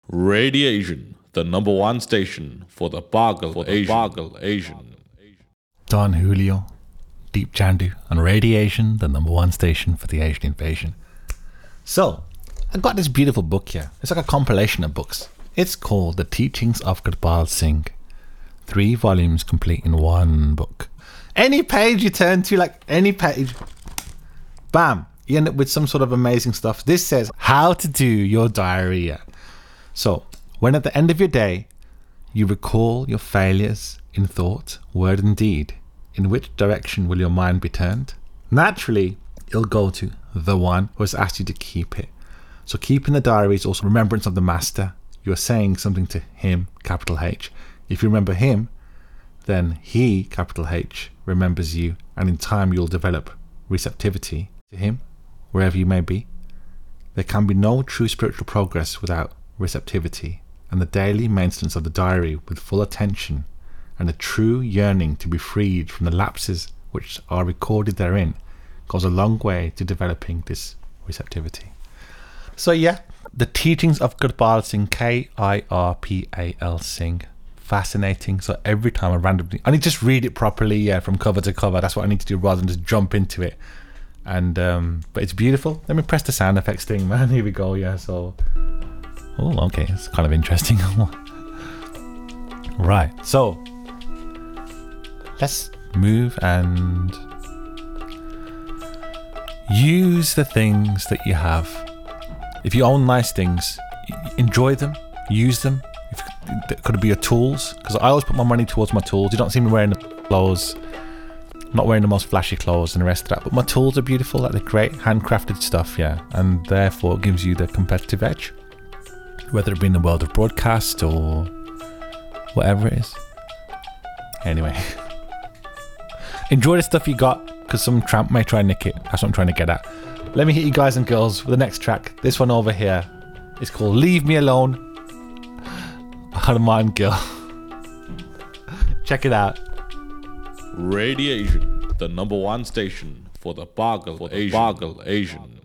Radiation, the number one station for the Bargle Asian. Don Julio, Deep Jandu, and Radiation, the number one station for the Asian invasion. So, I got this beautiful book here. It's like a compilation of books. It's called The Teachings of Gurpal Singh. 3 volumes complete in one book. Any page you turn to, like any page, bam, you end up with some sort of amazing stuff. This says how to do your diary. So, when at the end of your day, you recall your failures in thought, word and deed, in which direction will your mind be turned? Naturally, it'll go to the one who has asked you to keep it. So keeping the diary is also remembrance of the master. You're saying something to him, capital H. If you remember him, then he, capital H, remembers you, and in time you'll develop receptivity to him, wherever you may be. There can be no true spiritual progress without receptivity, and the daily maintenance of the diary with full attention and a true yearning to be freed from the lapses which are recorded therein goes a long way to developing this receptivity. So yeah, the teachings of Gurpal Singh, Kirpal Singh. Fascinating. So every time I need to just read it properly, from cover to cover. That's what I need to do rather than just jump into it. And but it's beautiful. Let me press the sound effects thing, man. Here we go. So okay, it's kind of interesting. Right, so let's move and use the things that you have. If you own nice things, enjoy them, use them. Could it be your tools? Because I always put my money towards my tools. You don't see me wearing the clothes. I'm not wearing the most flashy clothes and the rest of that, but my tools are beautiful, like they're great handcrafted stuff, and therefore it gives you the competitive edge, whether it be in the world of broadcast or whatever it is. Anyway, enjoy the stuff you got, because some tramp may try and nick it. That's what I'm trying to get at. Let me hit you guys and girls with the next track. This one over here is called Leave Me Alone. Harman Gill. Check it out. Radiation, the number one station for the Bargle Asian.